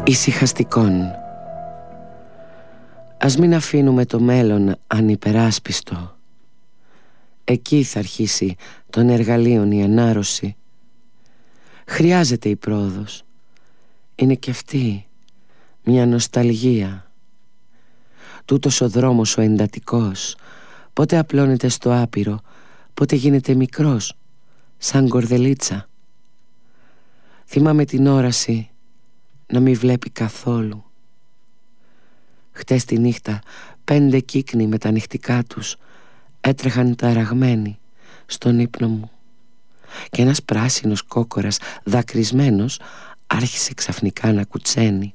Ησυχαστικών. Ας μην αφήνουμε το μέλλον ανυπεράσπιστο. Εκεί θα αρχίσει των εργαλείων η ανάρρωση. Χρειάζεται η πρόοδος. Είναι κι αυτή μια νοσταλγία. Τούτος ο δρόμος ο εντατικός, πότε απλώνεται στο άπειρο, πότε γίνεται μικρός, σαν κορδελίτσα. Θυμάμαι την όραση να μη βλέπει καθόλου. Χτες τη νύχτα 5 κύκνοι με τα νυχτικά τους έτρεχαν ταραγμένοι στον ύπνο μου και ένας πράσινος κόκορας δακρυσμένος άρχισε ξαφνικά να κουτσένει.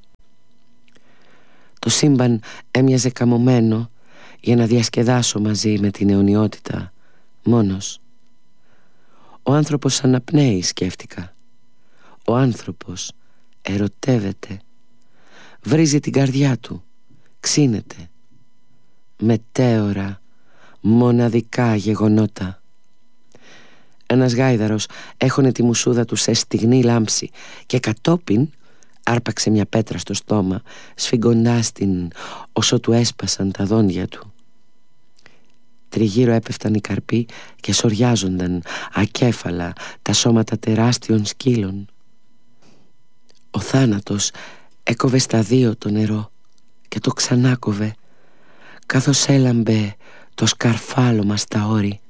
Το σύμπαν έμοιαζε καμωμένο για να διασκεδάσω μαζί με την αιωνιότητα μόνος. Ο άνθρωπος αναπνέει, σκέφτηκα. Ο άνθρωπος ερωτεύεται. Βρίζει την καρδιά του. Ξύνεται. Μετέωρα, μοναδικά γεγονότα. Ένας γάιδαρος έχωνε τη μουσούδα του σε στιγνή λάμψη και κατόπιν άρπαξε μια πέτρα στο στόμα, σφίγγοντάς την όσο του έσπασαν τα δόντια του. Τριγύρω έπεφταν οι καρποί και σοριάζονταν ακέφαλα τα σώματα τεράστιων σκύλων. Ο θάνατος έκοβε στα 2 το νερό και το ξανάκοβε, καθώς έλαμπε το σκαρφάλωμα στα όρη.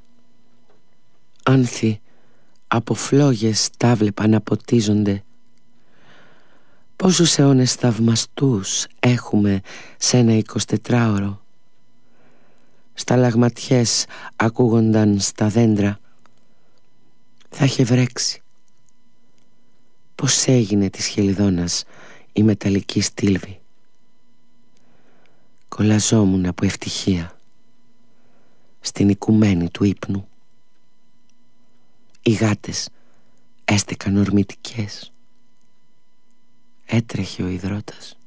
Άνθη από φλόγες τα βλέπα να ποτίζονται. Πόσους αιώνες θαυμαστούς έχουμε σε ένα 24ωρο. Σταλαγματιές ακούγονταν στα δέντρα. Θα είχε βρέξει. Πώς έγινε της Χελιδόνας η μεταλλική στήλβη. Κολλαζόμουν από ευτυχία στην οικουμένη του ύπνου. Οι γάτες έστεκαν ορμητικές. Έτρεχε ο υδρότας.